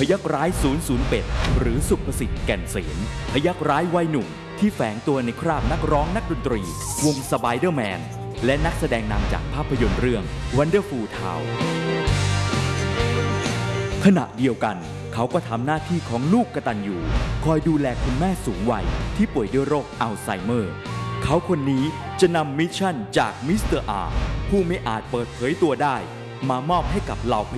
ยักร้าย008หรือสุภสิทธิ์แก่นเสนพยักร้ายวัยหนุ่มที่แฝงตัวในคราบนักร้องนักดนตรีวงสไปเดอร์แมนและนักแสดงนำจากภาพยนตร์เรื่อง Wonderful Town ขณะเดียวกันเขาก็ทำหน้าที่ของลูกกตัญญูคอยดูแลคุณแม่สูงวัยที่ป่วยด้วยโรคอัลไซเมอร์เขาคนนี้จะนำมิชชั่นจากมิสเตอร์อาร์ผู้ไม่อาจเปิดเผยตัวได้มามอบให้กับเหล่า